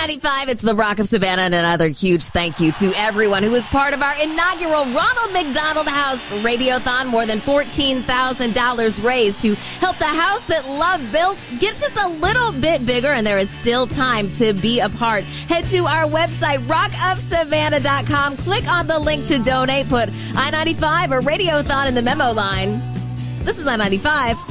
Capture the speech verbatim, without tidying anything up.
ninety-five, it's the Rock of Savannah, and another huge thank you to everyone who was part of our inaugural Ronald McDonald House Radiothon. More than fourteen thousand dollars raised to help the house that love built get just a little bit bigger, and there is still time to be a part. Head to our website, rock of savannah dot com. Click on the link to donate. Put I ninety-five or Radiothon in the memo line. This is I ninety-five.